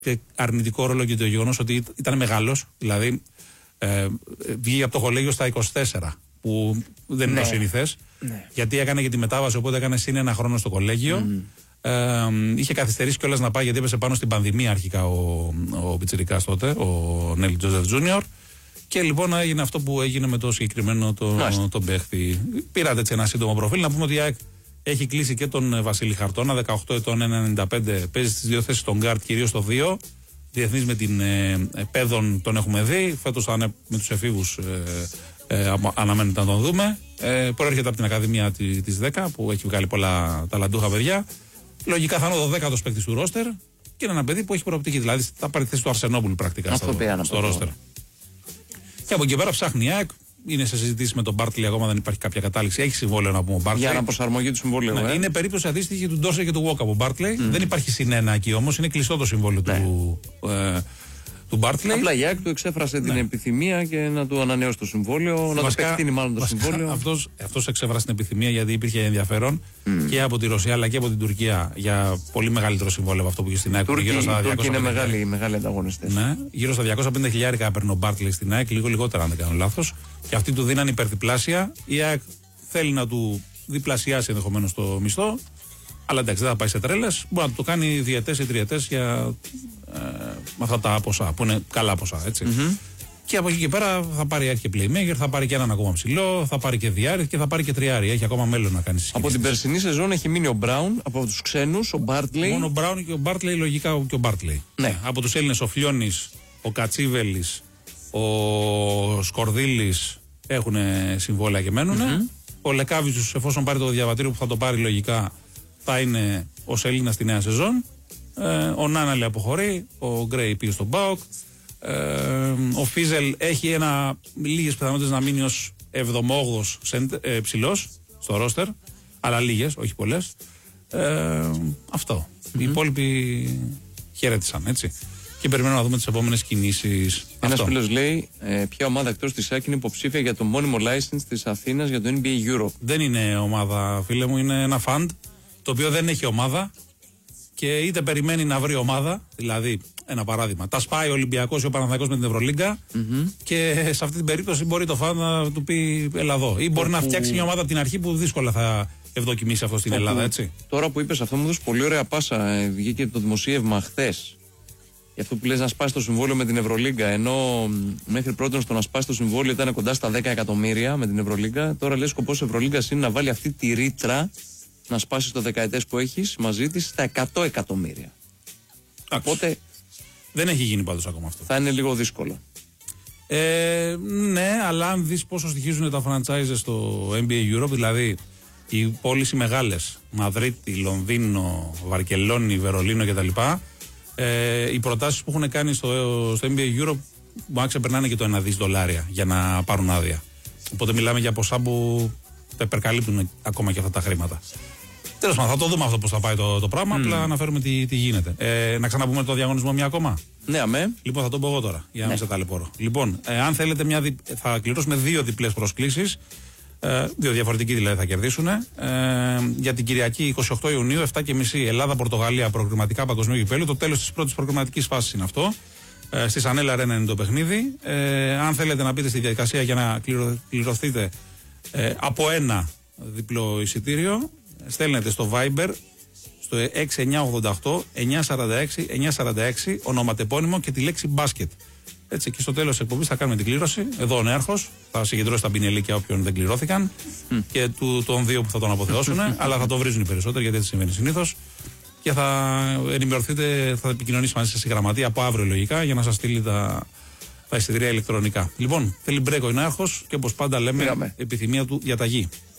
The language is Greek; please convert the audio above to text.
αρνητικό ρόλο και το γεγονός ότι ήταν μεγάλος. Δηλαδή, βγήκε από το κολέγιο στα 24, που δεν είναι το συνηθές. Ναι. Γιατί έκανε και τη μετάβαση, οπότε έκανε συν ένα χρόνο στο κολέγιο. Είχε καθυστερήσει κιόλας να πάει, γιατί έπεσε πάνω στην πανδημία αρχικά ο πιτσιρικάς τότε, ο Νέλ Τζόζεφ Τζούνιορ. Και λοιπόν έγινε αυτό που έγινε με το συγκεκριμένο τον παίχτη. Πήρατε έτσι ένα σύντομο προφίλ. Να πούμε ότι η ΑΕΚ έχει κλείσει και τον Βασίλη Χαρτώνα, 18 ετών, 1,95. Παίζει στις δύο θέσεις τον γκάρτ, κυρίως στο 2. Διεθνής με την Πέδων τον έχουμε δει. Φέτος θα είναι με τους εφήβους, αναμένεται να τον δούμε. Προέρχεται από την Ακαδημία της 10, που έχει βγάλει πολλά ταλαντούχα παιδιά. Λογικά θα είναι ο 12ος παίκτης του ρόστερ. Και είναι ένα παιδί που έχει προοπτική. Δηλαδή θα πάρει τη θέση του Αρσενόπουλου πρακτικά στο ρόστερ. Και από εκεί πέρα ψάχνει η ΑΕΚ. Είναι σε συζητήσει με τον Μπάρτλεϊ, ακόμα δεν υπάρχει κάποια κατάληξη. Έχει συμβόλαιο να πούμε ο Μπάρτλεϊ. Για αναπροσαρμογή του συμβόλαιου. Ναι, είναι περίπτωση αντίστοιχη του Ντόρσε και του Walk από Μπάρτλεϊ. Δεν υπάρχει συνένα εκεί όμως. Είναι κλειστό το συμβόλαιο του Μπάρτλεϊ. Απλά η ΑΕΚ του εξέφρασε την επιθυμία και να του ανανεώσει το συμβόλαιο, να το επεκτείνει μάλλον το συμβόλαιο. Αυτός εξέφρασε την επιθυμία, γιατί υπήρχε ενδιαφέρον και από τη Ρωσία αλλά και από την Τουρκία για πολύ μεγαλύτερο συμβόλαιο από αυτό που είχε στην ΑΕΚ. Τουρκία είναι μεγάλοι ανταγωνιστές. Ναι, γύρω στα 250.000 έπαιρνε ο Μπάρτλεϊ στην ΑΕΚ, λίγο λιγότερα αν δεν κάνω λάθος. Και αυτοί του δίναν υπερδιπλάσια. Η ΑΕΚ θέλει να του διπλασιάσει ενδεχομένως το μισθό. Αλλά εντάξει, δεν θα πάει σε τρέλες. Μπορεί να το κάνει διετές ή τριετές με αυτά τα ποσά, που είναι καλά ποσά, έτσι. Και από εκεί και πέρα θα πάρει και playmaker, θα πάρει και έναν ακόμα ψηλό, θα πάρει και διάρρη και θα πάρει και τριάρι. Έχει ακόμα μέλλον να κάνει συσκευές. Από την περσινή σεζόν έχει μείνει ο Μπράουν, από τους ξένους ο Μπάρτλεϊ. Μόνο ο Μπράουν και ο Μπάρτλεϊ, λογικά και ο Μπάρτλεϊ. Ναι. Από τους Έλληνες ο Φλιώνης, ο Κατσίβελης, ο Σκορδίλης έχουν συμβόλαια και μένουν. Ο Λεκάβιτσος, εφόσον πάρει το διαβατήριο που θα το πάρει λογικά, θα είναι ως Έλληνας στη νέα σεζόν. Ο Νάναλε αποχωρεί, ο Γκρέι πήγε στον ΠΑΟΚ. Ο Φίζελ έχει λίγες πιθανότητες να μείνει ως 7ο-8ος ψηλός στο ρόστερ, αλλά λίγες, όχι πολλές. Αυτό. Οι υπόλοιποι χαιρέτησαν, έτσι. Και περιμένουμε να δούμε τις επόμενες κινήσεις. Ένας φίλος λέει: ποια ομάδα εκτός της ΑΕΚ είναι υποψήφια για το μόνιμο license της Αθήνας για το NBA Europe? Δεν είναι ομάδα, φίλε μου, είναι ένα fund το οποίο δεν έχει ομάδα και είτε περιμένει να βρει ομάδα, δηλαδή ένα παράδειγμα, τα σπάει ο Ολυμπιακός ή ο Παναθηναϊκός με την Ευρωλίγκα και σε αυτή την περίπτωση μπορεί το φαν να του πει έλα εδώ, ή μπορεί να φτιάξει μια ομάδα από την αρχή που δύσκολα θα ευδοκιμήσει αυτό στην Ελλάδα, έτσι. Τώρα που είπες αυτό μου έδωσε πολύ ωραία πάσα, βγήκε το δημοσίευμα χθες. Για αυτό που λες να σπάσει το συμβόλαιο με την Ευρωλίγκα, ενώ μέχρι πρώτον στο να σπάσει το συμβόλαιο ήταν κοντά στα 10 εκατομμύρια με την Ευρωλίγκα, τώρα λέει σκοπός της Ευρωλίγκας είναι να βάλει αυτή τη ρήτρα να σπάσει το δεκαετές που έχεις μαζί της στα 100 εκατομμύρια. Οπότε δεν έχει γίνει πάντως ακόμα αυτό. Θα είναι λίγο δύσκολο. Ναι, αλλά αν δεις πόσο στοιχίζουν τα franchises στο NBA Europe, δηλαδή οι πόλεις οι μεγάλες, Μαδρίτη, Λονδίνο, Βαρκελόνη, Βερολίνο κτλ. Οι προτάσεις που έχουν κάνει στο NBA Europe μπορεί να ξεπερνάνε και το $1 δις για να πάρουν άδεια. Οπότε μιλάμε για ποσά που τα υπερκαλύπτουν ακόμα και αυτά τα χρήματα. Τέλος πάντων, θα το δούμε αυτό πώς θα πάει το πράγμα. Απλά αναφέρουμε τι γίνεται. Να ξαναπούμε το διαγωνισμό μια ακόμα. Ναι, αμέ. Λοιπόν, θα το πω εγώ τώρα, για να μην σε ταλαιπωρώ. Λοιπόν, αν θέλετε θα κληρώσουμε 2 διπλές προσκλήσεις. 2 διαφορετικοί δηλαδή θα κερδίσουν. Για την Κυριακή 28 Ιουνίου, 7:30 Ελλάδα-Πορτογαλία, προκριματικά παγκοσμίου κυπέλλου. Το τέλος της πρώτης προκριματικής φάσης είναι αυτό. Στη Σανέλα Αρένα είναι το παιχνίδι. Αν θέλετε να μπείτε στη διαδικασία για να κληρωθείτε από ένα διπλό εισιτήριο, στέλνετε στο Viber στο 6988-946-946 ονοματεπώνυμο και τη λέξη μπάσκετ. Έτσι, και στο τέλος της εκπομπής θα κάνουμε την κλήρωση. Εδώ ο Νέαρχος θα συγκεντρώσει τα πινελίκια όποιον δεν κληρώθηκαν και των 2 που θα τον αποθεώσουν, αλλά θα το βρίζουν οι περισσότεροι γιατί έτσι συμβαίνει συνήθως. Και θα ενημερωθείτε, θα επικοινωνήσει μαζί σας η γραμματεία από αύριο λογικά για να σας στείλει τα εισιτήρια ηλεκτρονικά. Λοιπόν, θέλει μπρέκο ο Νέαρχος και όπως πάντα λέμε, επιθυμία του διαταγή.